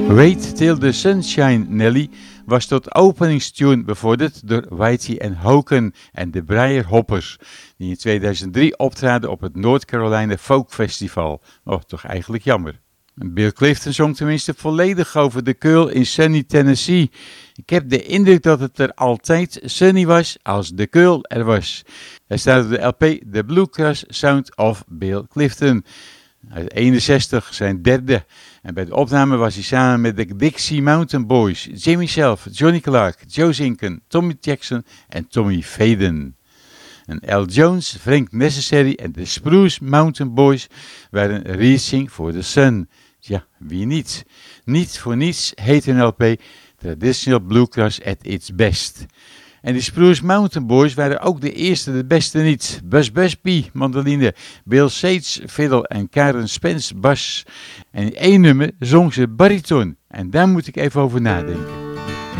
Wait Till the Sunshine Nelly was tot openingstune bevorderd door Whitey en Hoken en de Breyer Hoppers, die in 2003 optraden op het North Carolina Folk Festival. Oh, toch eigenlijk jammer. Bill Clifton zong tenminste volledig over de Keul in sunny Tennessee. Ik heb de indruk dat het er altijd sunny was als de Keul er was. Hij staat op de LP The Bluegrass Sound of Bill Clifton. Uit 61, zijn derde. En bij de opname was hij samen met de Dixie Mountain Boys, Jimmy Self, Johnny Clark, Joe Zinken, Tommy Jackson en Tommy Faden. En Al Jones, Frank Necessary en de Spruce Mountain Boys waren Reaching for the Sun. Ja, wie niet? Niet voor niets heet hun LP Traditional Bluegrass at its best. En de Spruce Mountain Boys waren ook de eerste, de beste niet. Buzz Busby, mandoline, Bill Sage, fiddle en Karen Spence, bas. En in één nummer zong ze bariton. En daar moet ik even over nadenken.